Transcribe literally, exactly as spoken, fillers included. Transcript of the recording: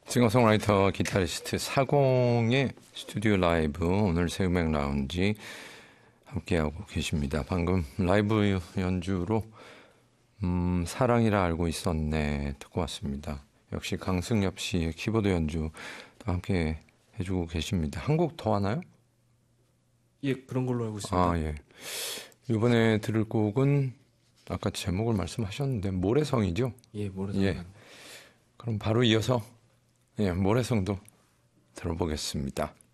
싱어송라이터 기타리스트 사공의 스튜디오 라이브, 오늘 새음악 라운지 함께하고 계십니다. 방금 라이브 연주로 음, 사랑이라 알고 있었네 듣고 왔습니다. 역시 강승엽 씨의 키보드 연주도 함께 해주고 계십니다. 한 곡 더 하나요? 예, 그런 걸로 알고 있습니다. 아, 예. 이번에 들을 곡은 아까 제목을 말씀하셨는데 모래성이죠? 예, 모래성. 예. 그럼 바로 이어서 예, 모래성도 들어보겠습니다.